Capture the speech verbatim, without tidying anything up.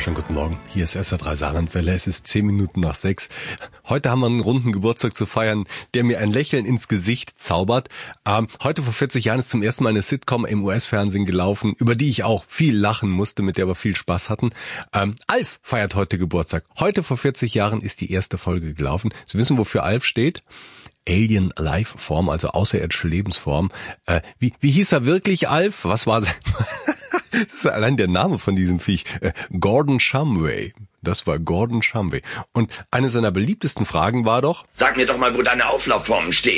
Schönen guten Morgen, hier ist S R drei Saarlandwelle, es ist zehn Minuten nach sechs. Heute haben wir einen runden Geburtstag zu feiern, der mir ein Lächeln ins Gesicht zaubert. Ähm, heute vor vierzig Jahren ist zum ersten Mal eine Sitcom im U S-Fernsehen gelaufen, über die ich auch viel lachen musste, mit der wir viel Spaß hatten. Ähm, Alf feiert heute Geburtstag. Heute vor vierzig Jahren ist die erste Folge gelaufen. Sie wissen, wofür Alf steht? Alien Life Form, also außerirdische Lebensform. Äh, wie, wie hieß er wirklich, Alf? Was war sein... Das ist allein der Name von diesem Viech. Äh, Gordon Shumway. Das war Gordon Shumway. Und eine seiner beliebtesten Fragen war doch: Sag mir doch mal, wo deine Auflaufformen stehen.